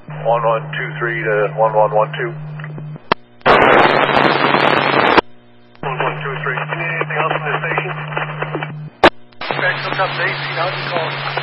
1123 to 1112. 1123. You need anything else from the station? Okay, hook up to AC. How's it going?